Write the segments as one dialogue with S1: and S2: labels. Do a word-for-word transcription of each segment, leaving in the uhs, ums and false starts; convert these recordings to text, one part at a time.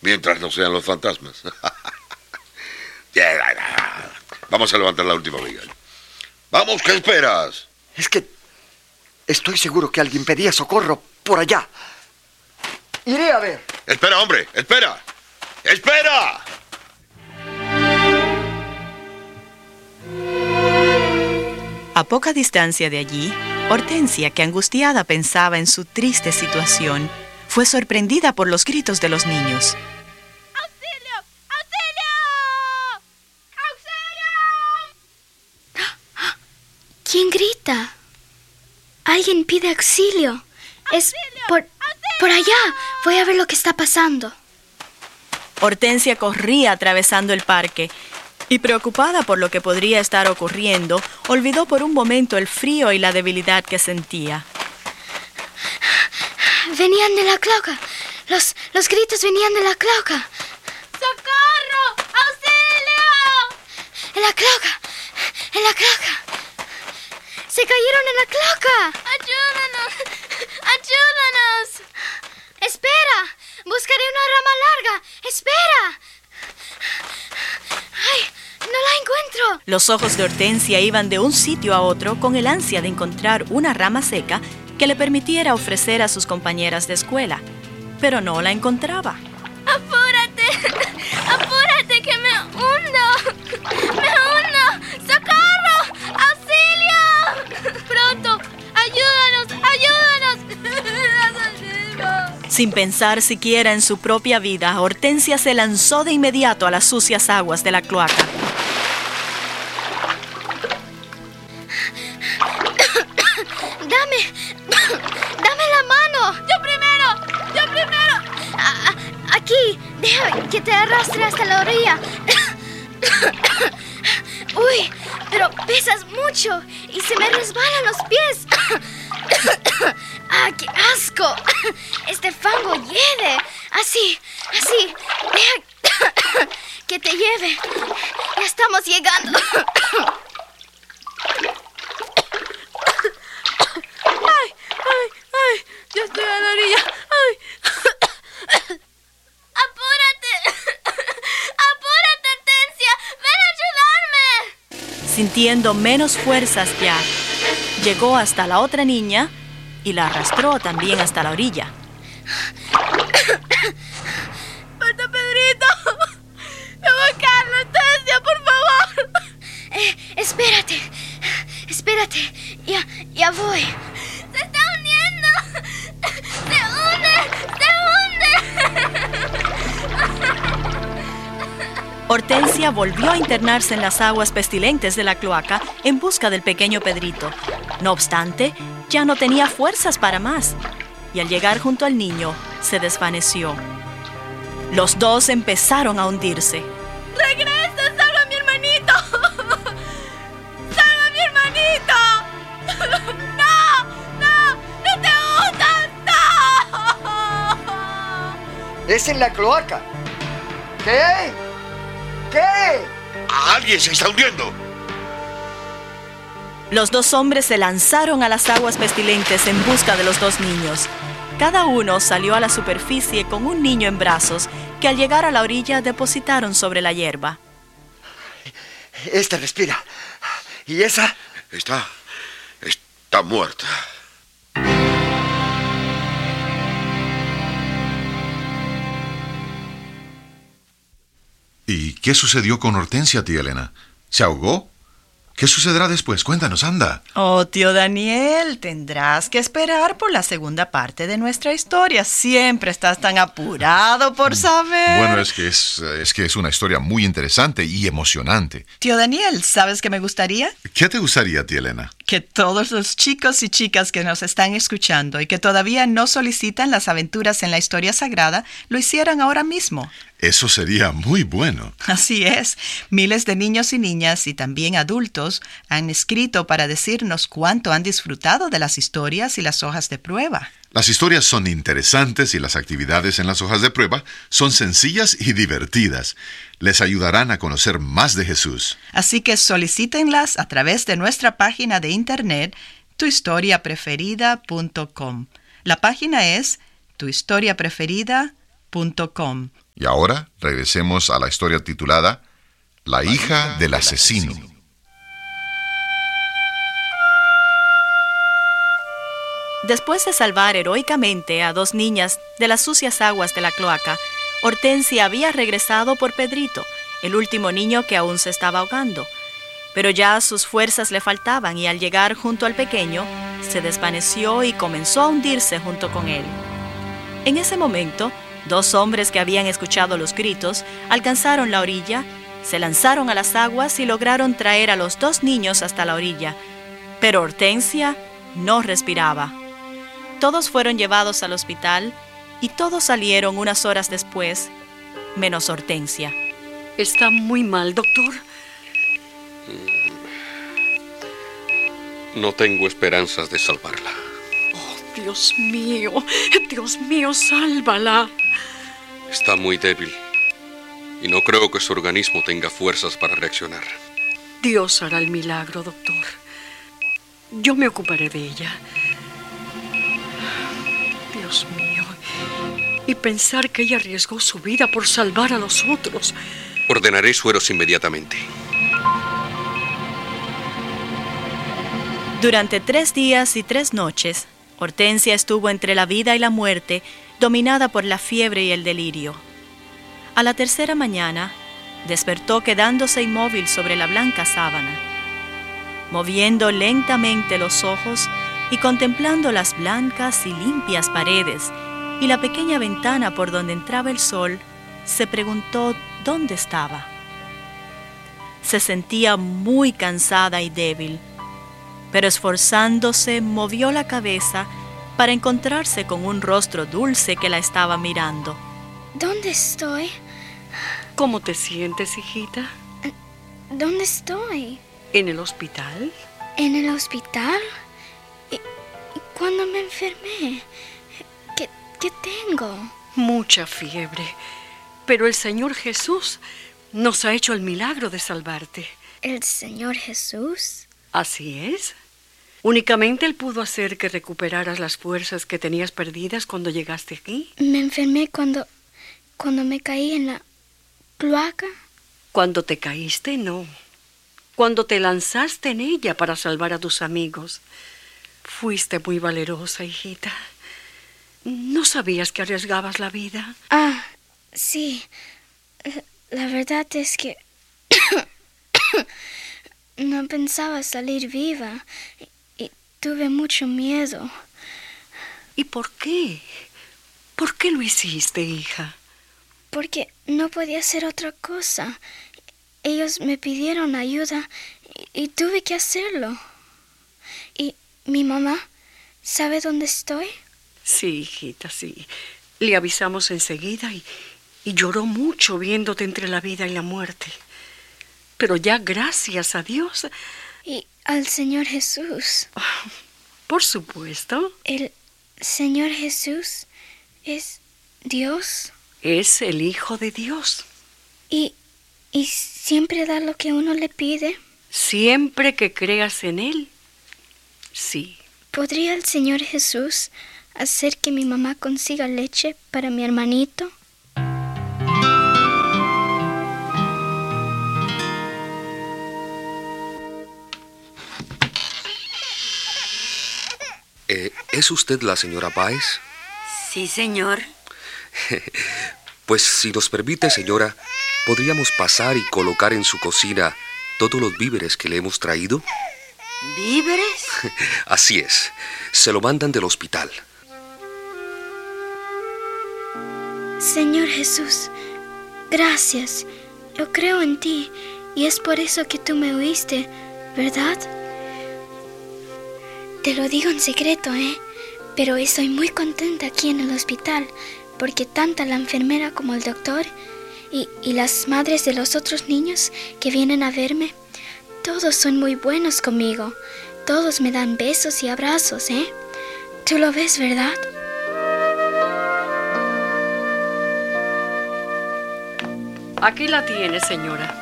S1: Mientras no sean los fantasmas. Vamos a levantar la última viga. ¡Vamos, qué esperas!
S2: Es que estoy seguro que alguien pedía socorro por allá. Iré a ver.
S1: ¡Espera, hombre! ¡Espera! ¡Espera!
S3: A poca distancia de allí, Hortensia, que angustiada pensaba en su triste situación, fue sorprendida por los gritos de los niños.
S4: ¡Auxilio! ¡Auxilio! ¡Auxilio!
S5: ¿Quién grita? Alguien pide auxilio. Es por, por allá. Voy a ver lo que está pasando.
S3: Hortensia corría atravesando el parque y, preocupada por lo que podría estar ocurriendo, olvidó por un momento el frío y la debilidad que sentía.
S5: Venían de la cloaca. Los, los gritos venían de la cloaca.
S4: ¡Socorro! ¡Auxilio!
S5: En la cloaca. En la cloaca. Se cayeron en la cloaca.
S4: ¡Ayúdanos! ¡Ayúdanos!
S5: Espera. Buscaré una rama larga. Espera. ¡Ay! ¡No la encuentro!
S3: Los ojos de Hortensia iban de un sitio a otro con el ansia de encontrar una rama seca que le permitiera ofrecer a sus compañeras de escuela, pero no la encontraba.
S4: ¡Apúrate! ¡Apúrate que me hundo! ¡Me hundo! ¡Socorro! ¡Auxilio! ¡Pronto! ¡Ayúdanos! ¡Ayúdanos!
S3: Sin pensar siquiera en su propia vida, Hortensia se lanzó de inmediato a las sucias aguas de la cloaca.
S5: ¡Dame! ¡Dame la mano!
S4: ¡Yo primero! ¡Yo primero!
S5: A- a- aquí, deja que te arrastre hasta la orilla. Uy, pero pesas mucho y se me resbalan los pies. ¡Ah, qué asco! Este fango hiede. Así, así. Deja que te lleve. Ya estamos llegando.
S4: ¡Ay! ¡Ay! ¡Ay! ¡Ya estoy a la orilla! ¡Ay! ¡Apúrate! ¡Apúrate, Hortensia! ¡Ven a ayudarme!
S3: Sintiendo menos fuerzas ya, llegó hasta la otra niña y la arrastró también hasta la orilla.
S4: ¡Falta Pedrito! ¡Ve a buscarlo, Hortensia, por favor!
S5: Eh, espérate. Espérate. Ya, ya voy.
S4: ¡Se está hundiendo! ¡Se hunde! ¡Se hunde!
S3: Hortensia volvió a internarse en las aguas pestilentes de la cloaca en busca del pequeño Pedrito. No obstante, ya no tenía fuerzas para más, y al llegar junto al niño, se desvaneció. Los dos empezaron a hundirse.
S4: ¡Regresa! ¡Salva a mi hermanito! ¡Salva a mi hermanito! ¡No! ¡No! ¡No te hundas! ¡No!
S2: Es en la cloaca. ¿Qué? ¿Qué?
S1: ¡Alguien se está hundiendo!
S3: Los dos hombres se lanzaron a las aguas pestilentes en busca de los dos niños. Cada uno salió a la superficie con un niño en brazos que al llegar a la orilla depositaron sobre la hierba.
S2: Esta respira. ¿Y esa?
S1: Está... está muerta.
S6: ¿Y qué sucedió con Hortensia, tía Elena? ¿Se ahogó? ¿Qué sucederá después? Cuéntanos, anda.
S3: Oh, tío Daniel, tendrás que esperar por la segunda parte de nuestra historia. Siempre estás tan apurado por saber.
S6: Bueno, es que es, es que es una historia muy interesante y emocionante.
S3: Tío Daniel, ¿sabes qué me gustaría?
S6: ¿Qué te gustaría, tía Elena?
S3: Que todos los chicos y chicas que nos están escuchando y que todavía no solicitan las aventuras en la historia sagrada, lo hicieran ahora mismo.
S6: Eso sería muy bueno.
S3: Así es. Miles de niños y niñas y también adultos han escrito para decirnos cuánto han disfrutado de las historias y las hojas de prueba.
S6: Las historias son interesantes y las actividades en las hojas de prueba son sencillas y divertidas. Les ayudarán a conocer más de Jesús.
S3: Así que solicítenlas a través de nuestra página de internet tu historia preferida punto com. La página es tu historia preferida punto com.
S6: Y ahora regresemos a la historia titulada La hija del asesino.
S3: Después de salvar heroicamente a dos niñas de las sucias aguas de la cloaca, Hortensia había regresado por Pedrito, el último niño que aún se estaba ahogando. Pero ya sus fuerzas le faltaban y al llegar junto al pequeño, se desvaneció y comenzó a hundirse junto con él. En ese momento, dos hombres que habían escuchado los gritos alcanzaron la orilla, se lanzaron a las aguas y lograron traer a los dos niños hasta la orilla. Pero Hortensia no respiraba. Todos fueron llevados al hospital y todos salieron unas horas después, menos Hortensia.
S7: Está muy mal, doctor.
S8: No tengo esperanzas de salvarla.
S7: Oh, Dios mío, Dios mío, sálvala.
S8: Está muy débil y no creo que su organismo tenga fuerzas para reaccionar.
S7: Dios hará el milagro, doctor. Yo me ocuparé de ella. Dios mío. Y pensar que ella arriesgó su vida por salvar a los otros.
S8: Ordenaré sueros inmediatamente.
S3: Durante tres días y tres noches, Hortensia estuvo entre la vida y la muerte, dominada por la fiebre y el delirio. A la tercera mañana, despertó quedándose inmóvil sobre la blanca sábana. Moviendo lentamente los ojos y contemplando las blancas y limpias paredes y la pequeña ventana por donde entraba el sol, se preguntó dónde estaba. Se sentía muy cansada y débil, pero esforzándose movió la cabeza para encontrarse con un rostro dulce que la estaba mirando.
S5: ¿Dónde estoy?
S7: ¿Cómo te sientes, hijita?
S5: ¿Dónde estoy?
S7: ¿En el hospital?
S5: ¿En el hospital? ¿Y, y cuándo me enfermé? ¿Qué, qué tengo?
S7: Mucha fiebre. Pero el Señor Jesús nos ha hecho el milagro de salvarte.
S5: ¿El Señor Jesús?
S7: Así es. Únicamente Él pudo hacer que recuperaras las fuerzas que tenías perdidas cuando llegaste aquí.
S5: Me enfermé cuando, cuando me caí en la cloaca.
S7: Cuando te caíste, no. Cuando te lanzaste en ella para salvar a tus amigos. Fuiste muy valerosa, hijita. ¿No sabías que arriesgabas la vida?
S5: Ah, sí. La verdad es que no pensaba salir viva y tuve mucho miedo.
S7: ¿Y por qué? ¿Por qué lo hiciste, hija?
S5: Porque no podía hacer otra cosa. Ellos me pidieron ayuda y, y tuve que hacerlo. ¿Y mi mamá sabe dónde estoy?
S7: Sí, hijita, sí. Le avisamos enseguida y, y lloró mucho viéndote entre la vida y la muerte. Pero ya gracias a Dios.
S5: Y al Señor Jesús.
S7: Oh, por supuesto.
S5: ¿El Señor Jesús es Dios?
S7: Es el Hijo de Dios.
S5: ¿Y, y siempre da lo que uno le pide?
S7: Siempre que creas en Él, sí.
S5: ¿Podría el Señor Jesús hacer que mi mamá consiga leche para mi hermanito?
S8: Eh, ¿Es usted la señora Páez?
S9: Sí, señor.
S8: Pues si nos permite, señora, ¿podríamos pasar y colocar en su cocina todos los víveres que le hemos traído?
S9: ¿Víveres?
S8: Así es. Se lo mandan del hospital.
S5: Señor Jesús, gracias. Yo creo en ti y es por eso que tú me oíste, ¿verdad? Te lo digo en secreto, ¿eh? Pero estoy muy contenta aquí en el hospital porque tanto la enfermera como el doctor y, y las madres de los otros niños que vienen a verme, todos son muy buenos conmigo. Todos me dan besos y abrazos, ¿eh? Tú lo ves, ¿verdad?
S7: Aquí la tiene, señora.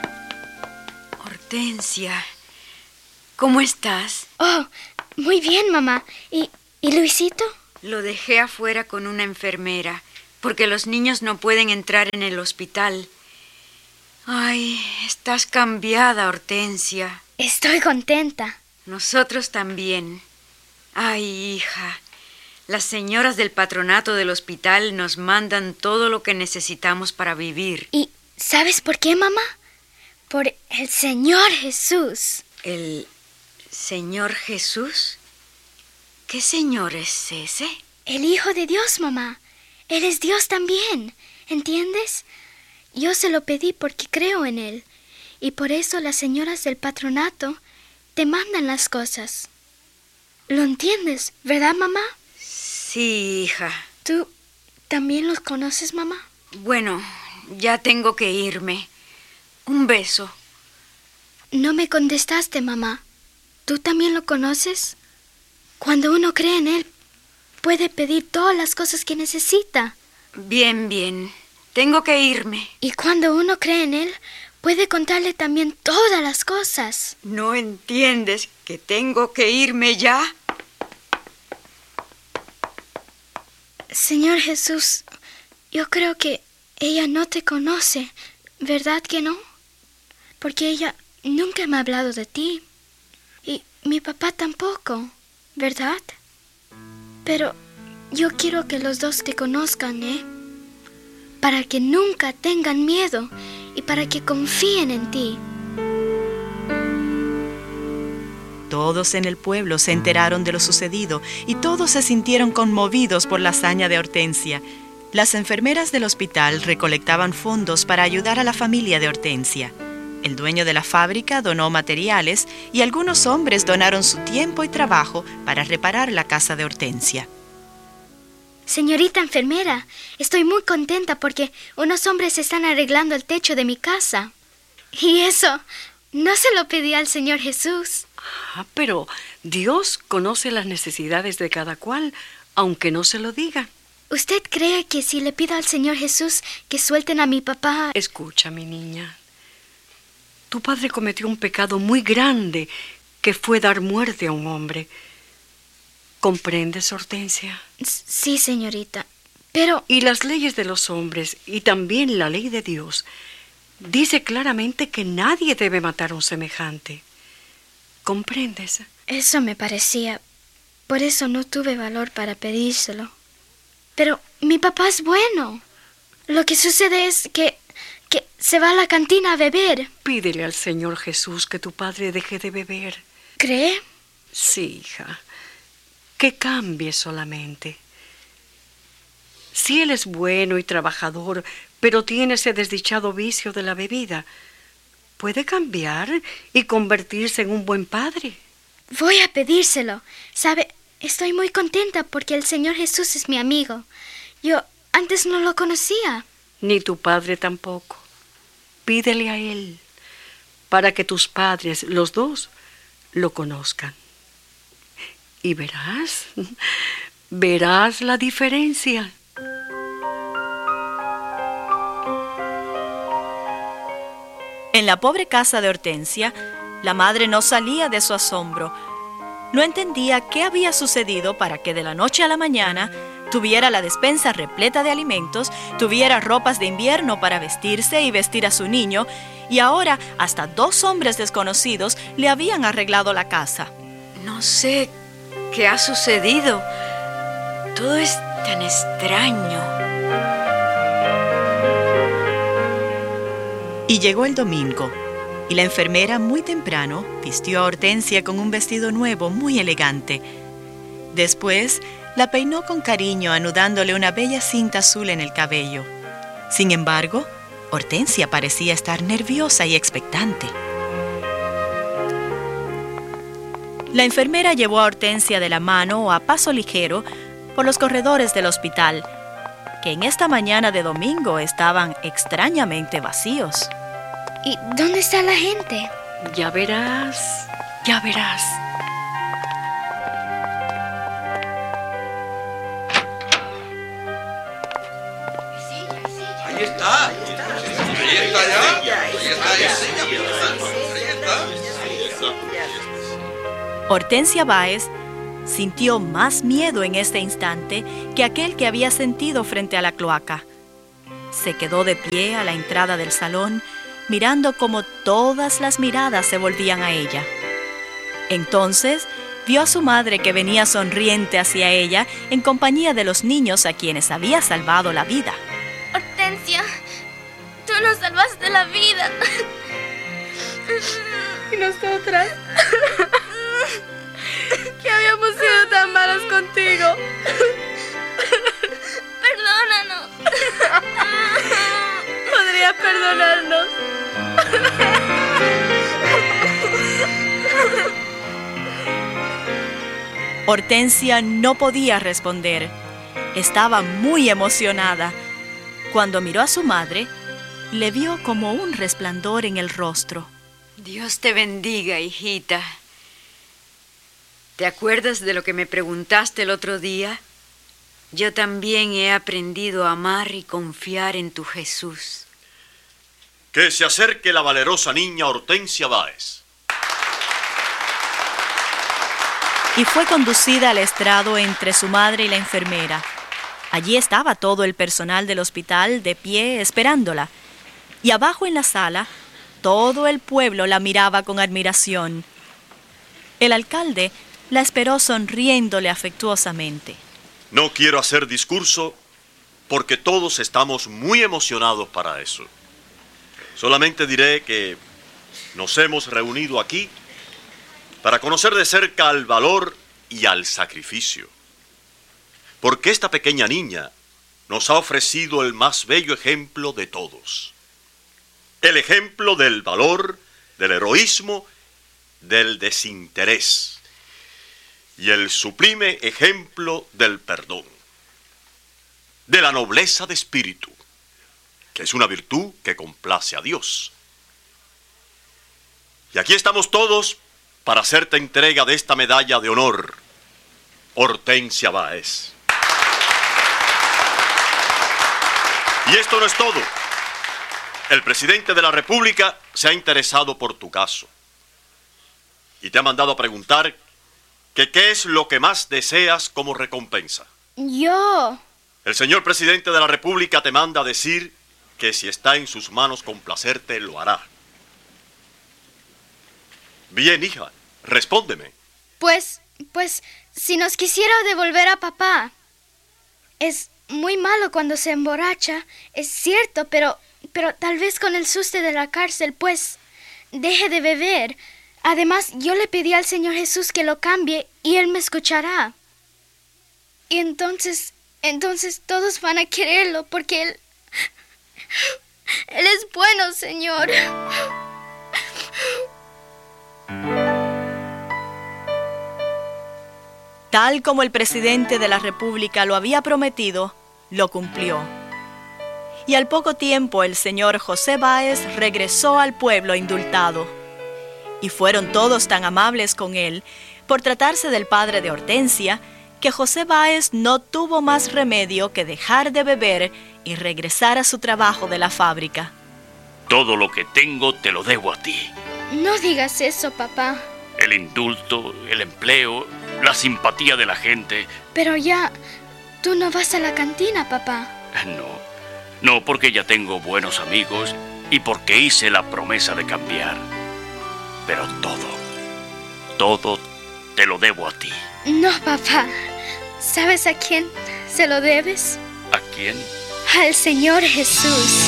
S9: Hortensia, ¿cómo estás?
S5: Oh, muy bien, mamá. ¿Y, y Luisito?
S9: Lo dejé afuera con una enfermera. porque los niños no pueden entrar en el hospital. Ay, estás cambiada, Hortensia.
S5: Estoy contenta.
S9: Nosotros también. Ay, hija, las señoras del patronato del hospital nos mandan todo lo que necesitamos para vivir.
S5: ¿Y sabes por qué, mamá? Por el Señor Jesús.
S9: ¿El Señor Jesús? ¿Qué Señor es ese?
S5: El Hijo de Dios, mamá. Él es Dios también, ¿entiendes? Yo se lo pedí porque creo en Él. Y por eso las señoras del patronato te mandan las cosas. ¿Lo entiendes, verdad, mamá?
S9: Sí, hija.
S5: ¿Tú también los conoces, mamá?
S9: Bueno, ya tengo que irme. Un beso.
S5: No me contestaste, mamá. ¿Tú también lo conoces? Cuando uno cree en Él, puede pedir todas las cosas que necesita.
S9: Bien, bien. Tengo que irme.
S5: Y cuando uno cree en Él, puede contarle también todas las cosas.
S9: ¿No entiendes que tengo que irme ya?
S5: Señor Jesús, yo creo que ella no te conoce, ¿verdad que no? Porque ella nunca me ha hablado de ti. Y mi papá tampoco, ¿verdad? Pero yo quiero que los dos te conozcan, ¿eh? Para que nunca tengan miedo y para que confíen en ti.
S3: Todos en el pueblo se enteraron de lo sucedido y todos se sintieron conmovidos por la hazaña de Hortensia. Las enfermeras del hospital recolectaban fondos para ayudar a la familia de Hortensia. El dueño de la fábrica donó materiales y algunos hombres donaron su tiempo y trabajo para reparar la casa de Hortensia.
S5: Señorita enfermera, estoy muy contenta porque unos hombres están arreglando el techo de mi casa. Y eso, no se lo pedí al Señor Jesús.
S7: Ah, pero Dios conoce las necesidades de cada cual, aunque no se lo diga.
S5: ¿Usted cree que si le pido al Señor Jesús que suelten a mi papá...
S7: Escucha, mi niña. Tu padre cometió un pecado muy grande, que fue dar muerte a un hombre. ¿Comprendes, Hortensia?
S5: Sí, señorita, pero...
S7: Y las leyes de los hombres, y también la ley de Dios, dice claramente que nadie debe matar a un semejante. ¿Comprendes?
S5: Eso me parecía. Por eso no tuve valor para pedírselo. Pero mi papá es bueno. Lo que sucede es que... que se va a la cantina a beber.
S7: Pídele al Señor Jesús que tu padre deje de beber.
S5: ¿Cree?
S7: Sí, hija. Que cambie solamente. Si él es bueno y trabajador, pero tiene ese desdichado vicio de la bebida, puede cambiar y convertirse en un buen padre.
S5: Voy a pedírselo. Sabe, estoy muy contenta porque el Señor Jesús es mi amigo. Yo antes no lo conocía.
S7: Ni tu padre tampoco. Pídele a él, para que tus padres, los dos, lo conozcan. Y verás, verás la diferencia.
S3: En la pobre casa de Hortensia, la madre no salía de su asombro. No entendía qué había sucedido para que de la noche a la mañana tuviera la despensa repleta de alimentos, tuviera ropas de invierno para vestirse y vestir a su niño, y ahora hasta dos hombres desconocidos le habían arreglado la casa.
S9: No sé qué ha sucedido. Todo es tan extraño.
S3: Y llegó el domingo, y la enfermera muy temprano vistió a Hortensia con un vestido nuevo muy elegante. Después la peinó con cariño anudándole una bella cinta azul en el cabello. Sin embargo, Hortensia parecía estar nerviosa y expectante. La enfermera llevó a Hortensia de la mano a paso ligero por los corredores del hospital, que en esta mañana de domingo estaban extrañamente vacíos.
S5: ¿Y dónde está la gente?
S7: Ya verás, ya verás.
S1: Ahí está. Ahí está ya. Ahí está. Ahí está.
S3: Hortensia Báez sintió más miedo en este instante que aquel que había sentido frente a la cloaca. Se quedó de pie a la entrada del salón, mirando cómo todas las miradas se volvían a ella. Entonces, vio a su madre que venía sonriente hacia ella en compañía de los niños a quienes había salvado la vida.
S5: Hortensia, tú nos salvaste la vida.
S4: ¿Y nosotras? Que habíamos sido tan malas contigo.
S5: Perdónanos.
S4: ¿Podrías perdonarnos?
S3: Hortensia no podía responder. Estaba muy emocionada. Cuando miró a su madre, le vio como un resplandor en el rostro.
S9: Dios te bendiga, hijita. ¿Te acuerdas de lo que me preguntaste el otro día? Yo también he aprendido a amar y confiar en tu Jesús.
S10: Que se acerque la valerosa niña Hortensia Báez.
S3: Y fue conducida al estrado entre su madre y la enfermera. Allí estaba todo el personal del hospital de pie esperándola. Y abajo en la sala, todo el pueblo la miraba con admiración. El alcalde la esperó sonriéndole afectuosamente.
S10: No quiero hacer discurso porque todos estamos muy emocionados para eso. Solamente diré que nos hemos reunido aquí para conocer de cerca al valor y al sacrificio. Porque esta pequeña niña nos ha ofrecido el más bello ejemplo de todos. El ejemplo del valor, del heroísmo, del desinterés. Y el sublime ejemplo del perdón. De la nobleza de espíritu, que es una virtud que complace a Dios. Y aquí estamos todos para hacerte entrega de esta medalla de honor, Hortensia Báez. Y esto no es todo. El presidente de la República se ha interesado por tu caso y te ha mandado a preguntar que qué es lo que más deseas como recompensa.
S5: Yo.
S10: El señor presidente de la República te manda a decir que si está en sus manos complacerte, lo hará. Bien, hija, respóndeme.
S5: Pues, pues, si nos quisiera devolver a papá. Es muy malo cuando se emborracha, es cierto, pero, pero tal vez con el susto de la cárcel, pues, deje de beber. Además, yo le pedí al Señor Jesús que lo cambie y Él me escuchará. Y entonces, entonces todos van a quererlo porque Él... Él es bueno, Señor.
S3: Tal como el presidente de la República lo había prometido, lo cumplió. Y al poco tiempo el señor José Báez regresó al pueblo indultado. Y fueron todos tan amables con él, por tratarse del padre de Hortensia, que José Báez no tuvo más remedio que dejar de beber y regresar a su trabajo de la fábrica.
S11: Todo lo que tengo te lo debo a ti.
S5: No digas eso, papá.
S11: El indulto, el empleo, la simpatía de la gente.
S5: Pero ya, tú no vas a la cantina, papá.
S11: No, no, porque ya tengo buenos amigos y porque hice la promesa de cambiar. Pero todo, todo te lo debo a ti.
S5: No, papá. ¿Sabes a quién se lo debes?
S11: ¿A quién?
S5: Al Señor Jesús.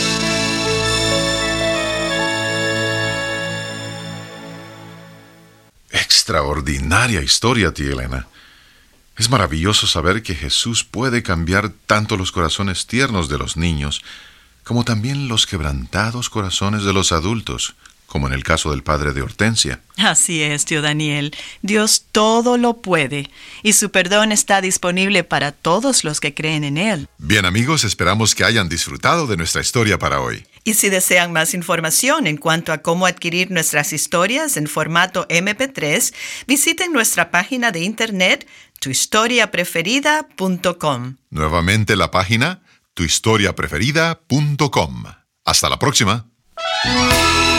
S6: Extraordinaria historia, tía Elena. Es maravilloso saber que Jesús puede cambiar tanto los corazones tiernos de los niños, como también los quebrantados corazones de los adultos, como en el caso del padre de Hortensia.
S3: Así es, tío Daniel. Dios todo lo puede, y su perdón está disponible para todos los que creen en Él.
S6: Bien, amigos, esperamos que hayan disfrutado de nuestra historia para hoy.
S3: Y si desean más información en cuanto a cómo adquirir nuestras historias en formato eme pe tres, visiten nuestra página de internet tu historia preferida punto com.
S6: Nuevamente la página tu historia preferida punto com. Hasta la próxima.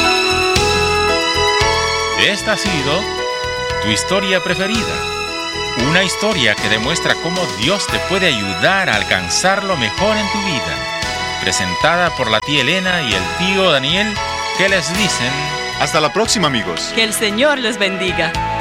S12: Esta ha sido Tu Historia Preferida, Una historia que demuestra cómo Dios te puede ayudar a alcanzar lo mejor en tu vida. Presentada por la tía Elena y el tío Daniel, que les dicen...
S13: Hasta la próxima, amigos.
S3: Que el Señor les bendiga.